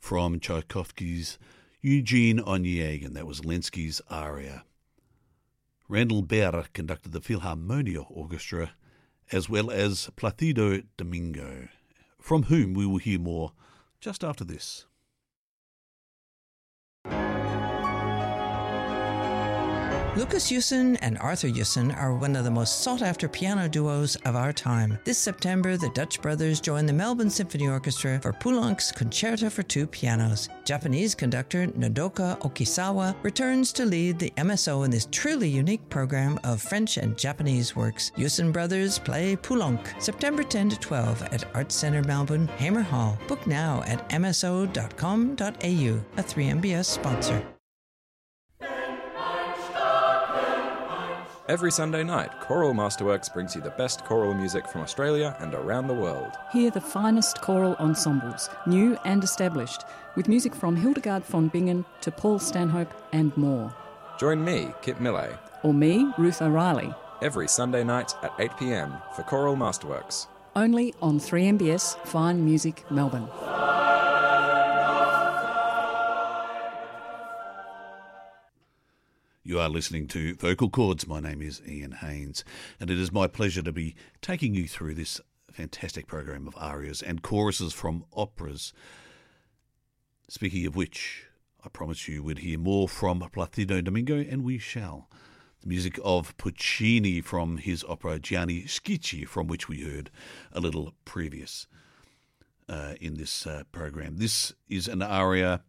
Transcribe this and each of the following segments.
from Tchaikovsky's Eugene Onegin. That was Lenski's aria. Randall Behr conducted the Philharmonia Orchestra, as well as Placido Domingo, from whom we will hear more just after this. Lucas Yusen and Arthur Yusen are one of the most sought-after piano duos of our time. This September, the Dutch brothers join the Melbourne Symphony Orchestra for Poulenc's Concerto for Two Pianos. Japanese conductor Nodoka Okisawa returns to lead the MSO in this truly unique program of French and Japanese works. Yusen brothers play Poulenc, September 10 to 12 at Arts Centre Melbourne, Hamer Hall. Book now at mso.com.au, a 3MBS sponsor. Every Sunday night, Choral Masterworks brings you the best choral music from Australia and around the world. Hear the finest choral ensembles, new and established, with music from Hildegard von Bingen to Paul Stanhope and more. Join me, Kit Millay, Or me, Ruth O'Reilly. every Sunday night at 8 p.m. for Choral Masterworks. Only on 3MBS Fine Music Melbourne. You are listening to Vocal Chords. My name is Ian Haynes, and it is my pleasure to be taking you through this fantastic program of arias and choruses from operas. Speaking of which, I promised you we'd hear more from Placido Domingo, and we shall. The music of Puccini from his opera Gianni Schicchi, from which we heard a little previous in this program. This is an aria,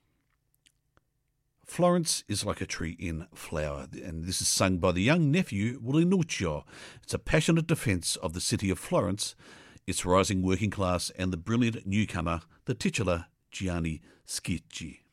Florence is like a tree in flower, and this is sung by the young nephew, Linuccio. It's a passionate defence of the city of Florence, its rising working class, and the brilliant newcomer, the titular Gianni Schicchi.